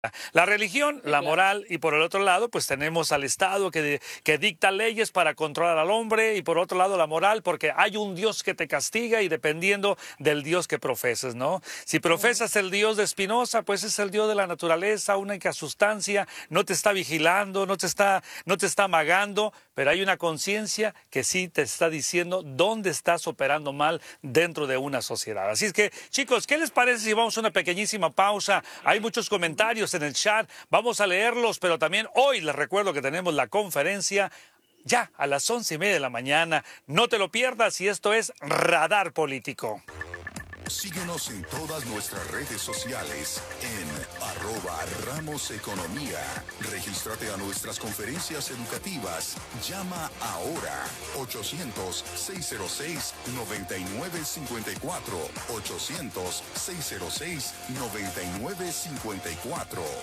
La religión, Sí, la claro. moral y por el otro lado pues tenemos al Estado que dicta leyes para controlar al hombre y por otro lado la moral porque hay un Dios que te castiga y dependiendo del Dios que profeses, ¿no? Si Ujú. profesas el Dios de Spinoza pues es el Dios de la naturaleza, única sustancia, no te está vigilando, no te está amagando, pero hay una conciencia que sí te está diciendo dónde estás operando mal dentro de una sociedad. Así es que chicos, ¿qué les parece si vamos a una pequeñísima pausa? Hay muchos comentarios en el chat, vamos a leerlos, pero también hoy les recuerdo que tenemos la conferencia ya a las 11:30 de la mañana. No te lo pierdas y esto es Radar Político. Síguenos en todas nuestras redes sociales en @RamosEconomía. Regístrate a nuestras conferencias educativas. Llama ahora 800-606-9954. 800-606-9954.